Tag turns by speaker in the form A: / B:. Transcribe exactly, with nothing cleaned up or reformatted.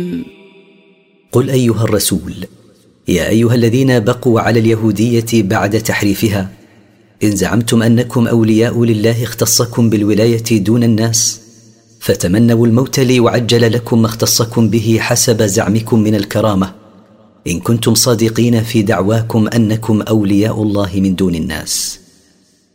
A: قل أيها الرسول يا أيها الذين بقوا على اليهودية بعد تحريفها، إن زعمتم أنكم أولياء لله اختصكم بالولاية دون الناس، فتمنوا الموت ليعجل لكم ما اختصكم به حسب زعمكم من الكرامة، إن كنتم صادقين في دعواكم أنكم أولياء الله من دون الناس.